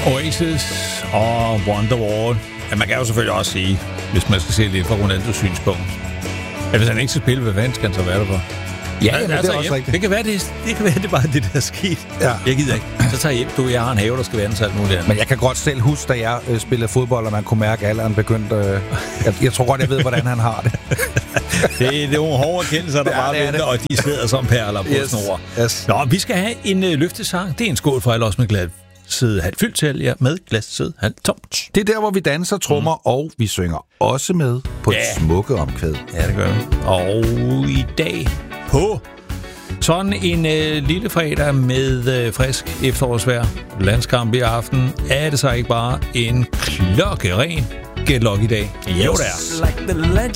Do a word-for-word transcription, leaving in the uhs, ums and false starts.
Oasis og Wonderwall. Ja, man kan jo selvfølgelig også sige, hvis man skal se lidt fra Ronaldos synspunkt, at hvis han ikke skal spille, hvad fanden skal han så være der for? Ja, ja, det er også rigtigt. Det kan være, det, det kan være, det er bare det, der er sket. Ja. Jeg gider ikke. Så tager jeg hjem. Du, jeg har en have, der skal være ansat muligt andet. Men jeg kan godt selv huske, da jeg øh, spillede fodbold, og man kunne mærke, at alderen begyndte... Øh, jeg, jeg tror godt, jeg ved, hvordan han har det. det, det er nogle hårde erkendelser, der ja, bare venter, og de sidder som perler på yes. snor. Yes. Nå, vi skal have en øh, løftesang. Det er en skål for alle os med glas sidde halvt fyldt til, ja, med glas sidde halvt tomt. Det er der, hvor vi danser, trommer, mm. og vi synger også med på ja. et smukke omkvæd. Ja, det gør vi. Og i dag på sådan en øh, lille fredag med øh, frisk efterårsvejr, landskamp i aften, er det så ikke bare en klokkeren gætlok i dag? Jo, det er. Like the legend